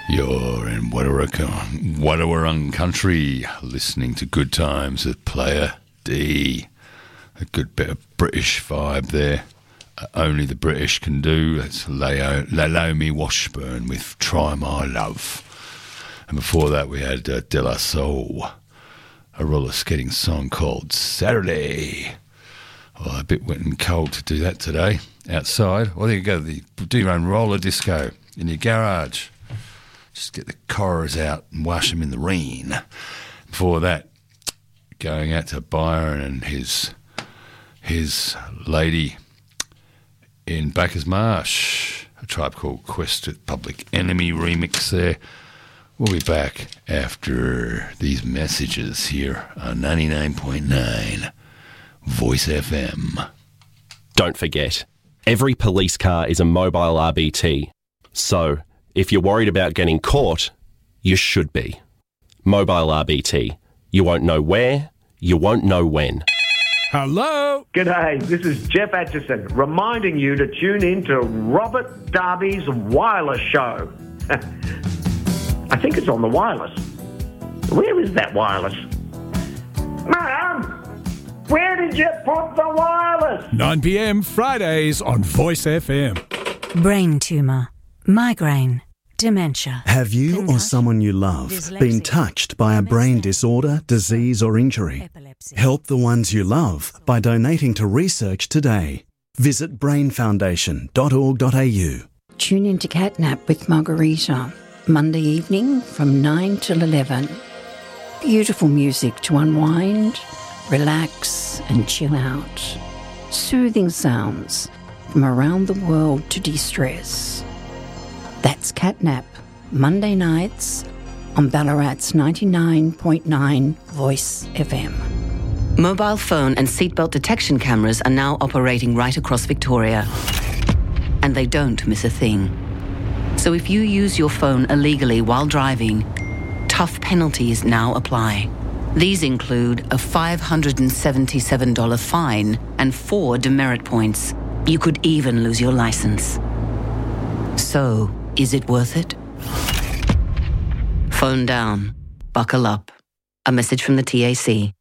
You're in Wadawurrung country, listening to Good Times with Player D. A good bit of British vibe there. Only the British can do. That's Naomi Washburn with Try My Love. And before that we had De La Soul, a roller skating song called Saturday. Well, a bit wet and cold to do that today outside. Well, there you go. Do your own roller disco in your garage. Just get the corals out and wash them in the rain. Before that, going out to Byron and his lady in Baker's Marsh, a Tribe Called Quest with Public Enemy remix there. We'll be back after these messages here on 99.9 Voice FM. Don't forget, every police car is a mobile RBT. So, if you're worried about getting caught, you should be. Mobile RBT. You won't know where, you won't know when. Hello? G'day, this is Jeff Atchison, reminding you to tune in to Robert Darby's Wireless Show. I think it's on the wireless. Where is that wireless? Mum, where did you put the wireless? 9 p.m. Fridays on Voice FM. Brain tumour, migraine, dementia. Have you or someone you love been touched by a brain disorder, disease or injury? Help the ones you love by donating to research today. Visit brainfoundation.org.au. Tune in to Catnap with Margarita, Monday evening from 9 till 11. Beautiful music to unwind, relax and chill out. Soothing sounds from around the world to de-stress. That's Catnap, Monday nights on Ballarat's 99.9 Voice FM. Mobile phone and seatbelt detection cameras are now operating right across Victoria. And they don't miss a thing. So if you use your phone illegally while driving, tough penalties now apply. These include a $577 fine and 4 demerit points. You could even lose your license. So, is it worth it? Phone down. Buckle up. A message from the TAC.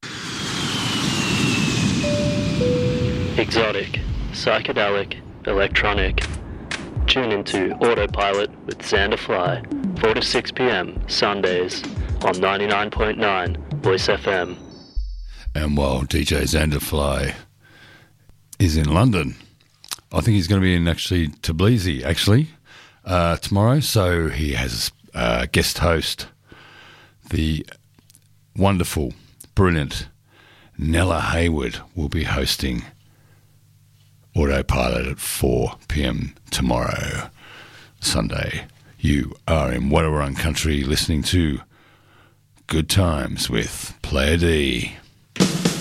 Exotic, psychedelic, electronic. Tune into Autopilot with Xander Fly, 4 to 6 p.m. Sundays on 99.9 Voice FM. And while DJ Xander Fly is in London, I think he's going to be in Tbilisi tomorrow. So he has a guest host, the wonderful, brilliant Nella Hayward will be hosting Autopilot at 4 p.m. tomorrow, Sunday. You are in Wadawurrung country listening to Good Times with Player D.